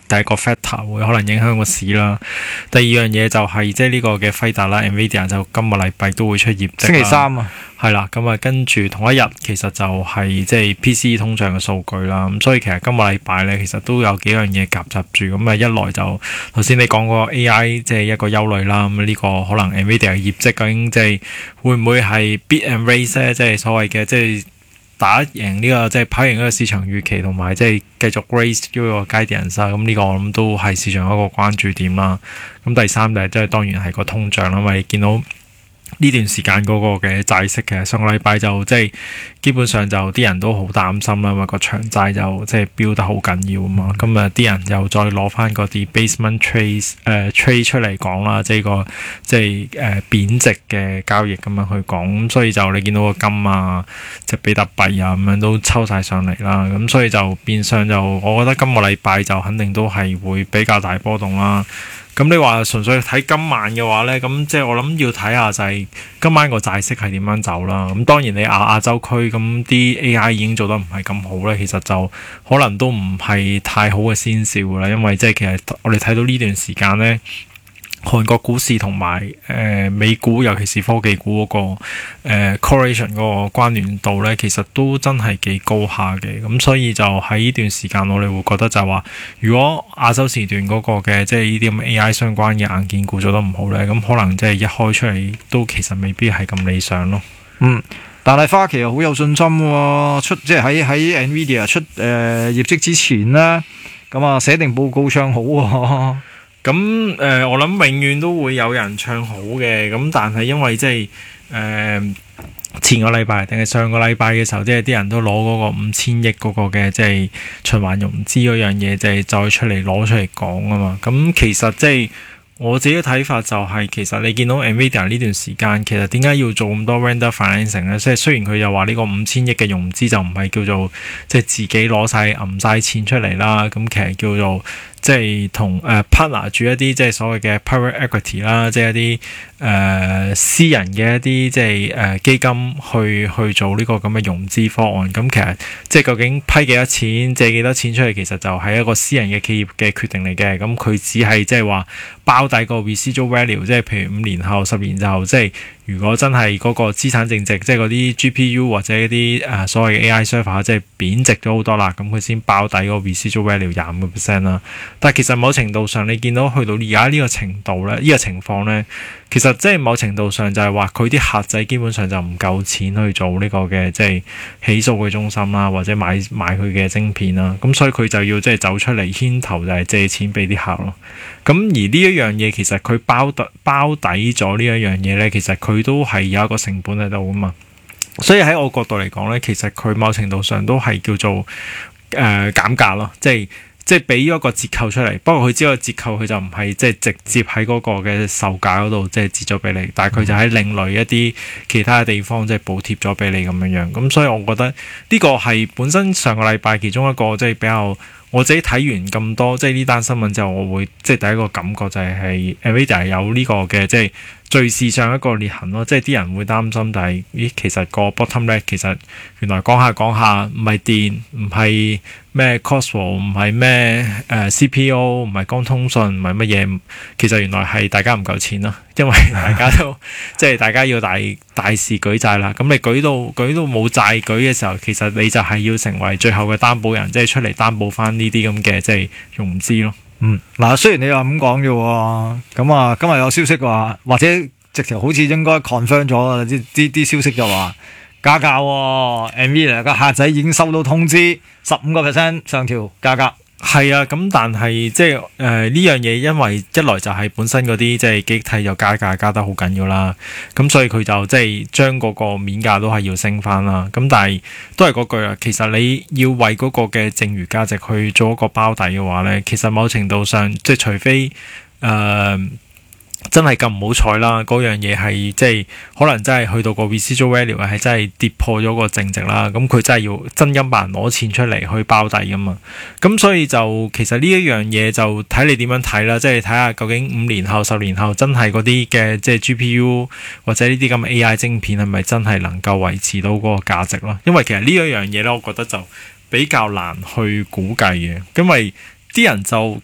第一個 factor 會可能影響個市啦。第二樣嘢就係即係呢個嘅輝達啦 ，NVIDIA 就今個禮拜都會出業績啦。 星期三啊， 係啦，咁啊跟住同一日其實就係即係 PC 通脹嘅數據啦。咁所以其實今個禮拜咧，其實都有幾樣嘢夾雜住。咁啊一來就頭先你講嗰個 AI 即係一個憂慮啦。咁呢個可能 NVIDIA 嘅業績究竟即係會唔會係 beat and raise 咧？即係所謂嘅即係打贏呢個即係跑贏呢個市場預期，同埋即係繼續 raise 呢個 guidance 啦。咁呢個我諗都係市場一個關注點啦。咁第三就係即係當然係個通脹啦，因為見到呢段時間嗰個嘅債息嘅上個禮拜就即係基本上就啲人都好擔心啦，因為個長債就即係飆得好緊要啊嘛。咁啊啲人又再攞翻個 debasement trade 出嚟講啦，即係個即係貶值嘅交易咁樣去講。咁所以就你見到個金啊、即係比特幣啊咁樣都抽晒上嚟啦。咁所以就變相就我覺得今個禮拜就肯定都係會比較大波動啦。咁你話純粹睇今晚嘅話呢，咁即係我諗要睇下就係今晚個債息係點樣走啦。咁當然你亞洲區咁啲 AI 已經做得唔係咁好呢，其實就可能都唔係太好嘅先兆啦。因為即係其實我哋睇到呢段時間呢，韓國股市同埋美股，尤其是科技股嗰個correlation 嗰個關聯度咧，其實都真係幾高下嘅。咁所以就喺呢段時間，我哋會覺得就係話，如果亞洲時段嗰個嘅即係呢啲咁 AI 相關嘅硬件股做得唔好咧，咁可能即係一開出嚟都其實未必係咁理想咯。 但係花旗又好有信心喎，即係喺 NVIDIA 出業績之前咧，咁啊寫定報告唱好喎。 咁我諗永遠都會有人唱好嘅，咁但係因為即係前個禮拜定係上個禮拜嘅時候，即係啲人都攞嗰個5000億嗰個嘅即係循環融資嗰樣嘢，即係再出嚟攞出嚟講啊嘛。咁其實即係我自己嘅睇法就係，其實你見到 NVIDIA 呢段時間，其實點解要做咁多 render financing 咧？即係雖然佢又話呢個5000億嘅融資就唔係叫做即係自己攞晒揞晒錢出嚟啦，咁其實叫做即係同partner 住一啲即係所謂嘅 private equity 啦，即係一啲私人嘅一啲即係基金去做呢個咁嘅融資方案。咁其實即係究竟批幾多錢、借幾多錢出去，其實就係一個私人嘅企業嘅決定嚟嘅。咁佢只係即係話包底個 residual value， 即係譬如5年後、10年後，即係如果真係嗰個資產淨值，即係嗰啲 GPU 或者一啲所謂嘅 AI server， 即係貶值咗好多啦，咁佢先包底個 residual value 25% 啦。但係其實某程度上，你見到去到而家呢個程度咧，呢個情況咧，其實即係某程度上就係話佢啲客仔基本上就唔夠錢去做呢個嘅即係起數據中心啦，或者買佢嘅晶片啦。咁所以佢就要即係走出嚟牽頭，就係借錢俾啲客咯。咁而呢一樣嘢其實佢包底咗呢一樣嘢咧，其實佢都係有一個成本喺度噶嘛。所以喺我角度嚟講咧，其實佢某程度上都係叫做減價咯，即係俾咗個折扣出嚟。不過佢知道個折扣佢就唔係即係直接喺嗰個嘅售價嗰度即係折咗俾你，但係佢就喺另類一啲其他嘅地方即係補貼咗俾你咁樣樣。咁所以我覺得呢個係本身上個禮拜其中一個即係比較。我自己睇完咁多即係呢單新聞之後，我會即係第一個感覺就係 NVIDIA 有呢個嘅即係敘事上一個裂痕咯。即係啲人會擔心，但係其實個 bottom line 其實原來講下唔係電，唔係咩 Cosmos， 唔係咩CPU， 唔係光通訊，唔係乜嘢，其實原來係大家唔夠錢咯。因為大家都即係大家要大肆舉債啦，咁你舉到冇債舉嘅時候，其實你就係要成為最後嘅擔保人，即係出嚟擔保翻呢啲咁嘅即係融資咯。 嗱，雖然你話咁講啫，咁啊今日有消息話，或者直頭好似應該 confirm 咗啦，啲消息就話加價，NVIDIA 個客仔已經收到通知，15% 上調價格。 係啊，咁但係即係呢樣嘢，因為一來就係本身嗰啲即係記憶體就加價加得好緊要啦，咁所以佢就即係將嗰個面價都係要升翻啦。咁但係都係嗰句啊，其實你要為嗰個嘅剩餘價值去做一個包底嘅話咧，其實某程度上即係除非真係咁唔好彩啦，嗰樣嘢係即係可能真係去到個 residual value 係真係跌破咗個淨值啦，咁佢真係要真金白銀攞錢出嚟去包底噶嘛。咁所以就其實呢一樣嘢就睇你點樣睇啦，即係睇下究竟5年後、10年後真係嗰啲嘅即係 GPU 或者呢啲咁嘅 AI 晶片係咪真係能夠維持到嗰個價值咯？因為其實呢一樣嘢咧，我覺得就比較難去估計嘅，因為啲人就